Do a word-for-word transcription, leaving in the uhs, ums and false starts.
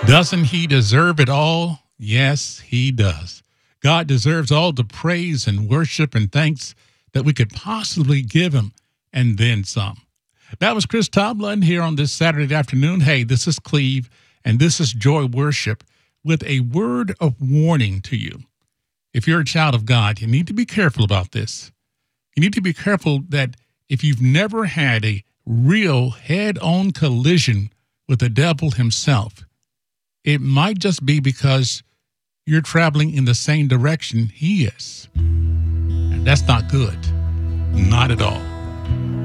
Doesn't he deserve it all? Yes, he does. God deserves all the praise and worship and thanks that we could possibly give him, and then some. That was Chris Tomlin here on this Saturday afternoon. Hey, this is Cleve, and this is Joy Worship with a word of warning to you. If you're a child of God, you need to be careful about this. You need to be careful that if you've never had a real head-on collision with the devil himself, it might just be because you're traveling in the same direction he is. And that's not good. Not at all.